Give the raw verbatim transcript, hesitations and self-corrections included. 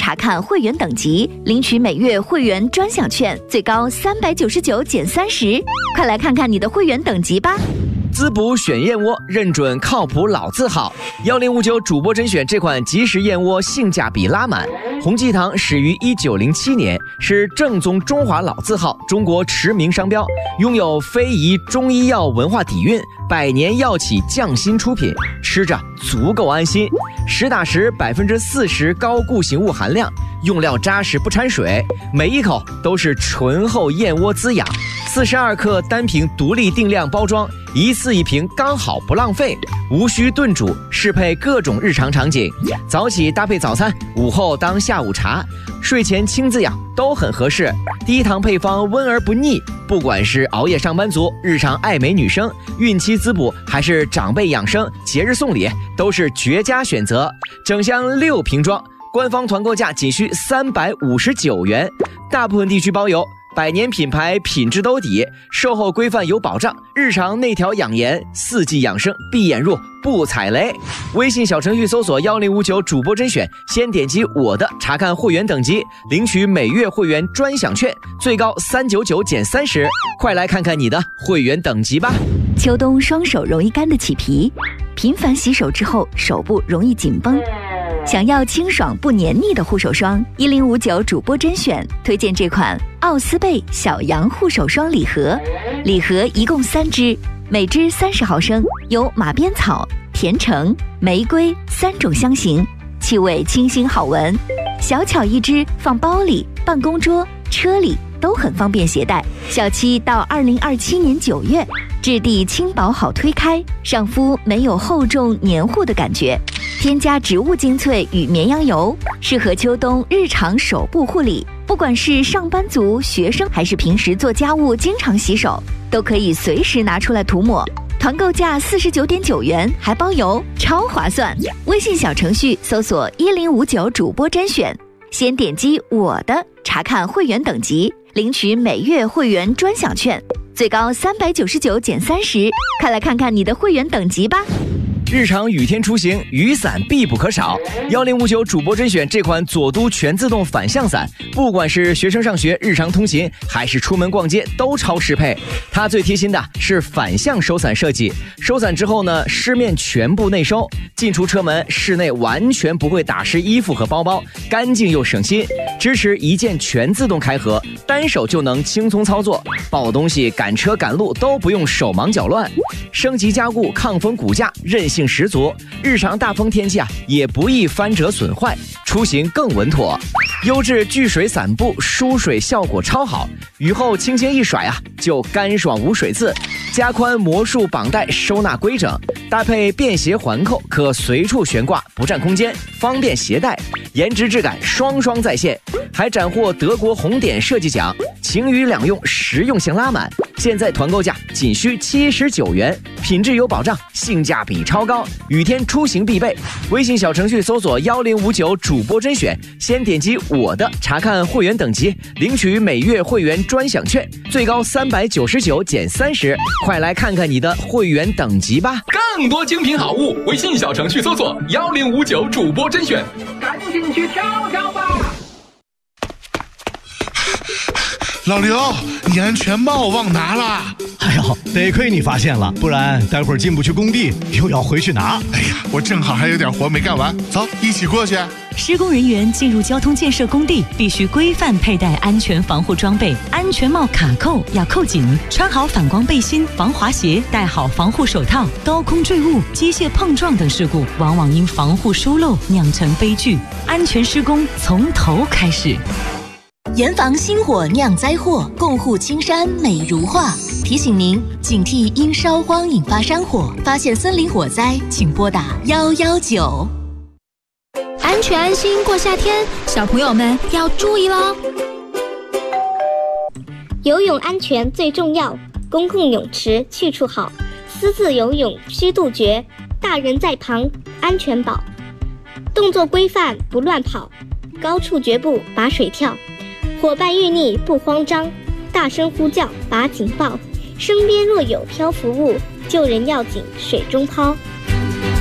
查看会员等级，领取每月会员专享券，最高三百九十九减三十。快来看看你的会员等级吧！ 滋补选燕窝，认准靠谱老字号。幺零五九主播甄选这款即食燕窝性价比拉满。洪记堂始于一九零七年，是正宗中华老字号，中国驰名商标，拥有非遗中医药文化底蕴，百年药企匠心出品，吃着足够安心。实打实百分之四十高固形物含量，用料扎实不掺水，每一口都是醇厚燕窝滋养。四十二克单瓶独立定量包装，一次一瓶刚好不浪费，无需炖煮，适配各种日常场景。早起搭配早餐，午后当下午茶，睡前亲子养都很合适。低糖配方温而不腻，不管是熬夜上班族、日常爱美女生、孕期滋补，还是长辈养生、节日送礼，都是绝佳选择。整箱六瓶装，官方团购价仅需三百五十九元，大部分地区包邮。百年品牌，品质兜底，售后规范有保障，日常内调养颜，四季养生，闭眼入不踩雷。微信小程序搜索幺零五九主播甄选，先点击我的查看会员等级，领取每月会员专享券，最高三百九十九减三十。快来看看你的会员等级吧。 秋冬双手容易干得起皮，频繁洗手之后手部容易紧绷。想要清爽不黏腻的护手霜，一零五九主播甄选推荐这款奥斯贝小羊护手霜礼盒，礼盒一共三支，每支三十毫升，有马鞭草、甜橙、玫瑰三种香型，气味清新好闻，小巧一支，放包里、办公桌、车里都很方便携带。小七到二零二七年九月，质地轻薄好推开，上肤没有厚重黏糊的感觉。添加植物精粹与绵羊油，适合秋冬日常手部护理。不管是上班族、学生，还是平时做家务经常洗手，都可以随时拿出来涂抹。团购价四十九点九元，还包邮，超划算。微信小程序搜索一零五九主播甄选，先点击我的查看会员等级，领取每月会员专享券，最高三百九十九减三十。快来看看你的会员等级吧。 日常雨天出行，雨伞必不可少。幺零五九主播甄选这款左都全自动反向伞，不管是学生上学、日常通勤，还是出门逛街，都超适配。它最贴心的是反向收伞设计，收伞之后呢，湿面全部内收，进出车门、室内完全不会打湿衣服和包包，干净又省心。支持一键全自动开合，单手就能轻松操作，抱东西、赶车赶路都不用手忙脚乱。升级加固，抗风骨架，韧性十足，日常大风天气啊也不易翻折损坏，出行更稳妥。优质聚水伞布，疏水效果超好，雨后轻轻一甩啊，就干爽无水渍。加宽魔术绑带，收纳规整，搭配便携环扣，可随处悬挂，不占空间，方便携带，颜值质感双双在线。还斩获德国红点设计奖，晴雨两用，实用性拉满。现在团购价仅需七十九元，品质有保障，性价比超高，雨天出行必备。微信小程序搜索幺零五九主播甄选，先点击我的查看会员等级，领取每月会员专享券，最高三百九十九减三十。快来看看你的会员等级吧！ 更多精品好物，微信小程序搜索幺零五九主播甄选，赶紧去挑挑吧！ 老刘，你安全帽忘拿了。 哎呦，得亏你发现了，不然待会儿进不去工地，又要回去拿。 哎呀，我正好还有点活没干完，走，一起过去。 施工人员进入交通建设工地，必须规范佩戴安全防护装备，安全帽卡扣要扣紧，穿好反光背心、防滑鞋，戴好防护手套。高空坠物、机械碰撞等事故，往往因防护疏漏酿成悲剧。安全施工从头开始。 严防星火酿灾祸，共护青山美如画。提醒您，警惕因烧荒引发山火，发现森林火灾，请拨打一一九。 安全安心过夏天，小朋友们要注意喽！ 游泳安全最重要，公共泳池去处好，私自游泳需杜绝，大人在旁安全保。动作规范不乱跑，高处绝不拔水跳。伙伴遇溺不慌张，大声呼叫拔警报，身边若有漂浮物，救人要紧水中抛。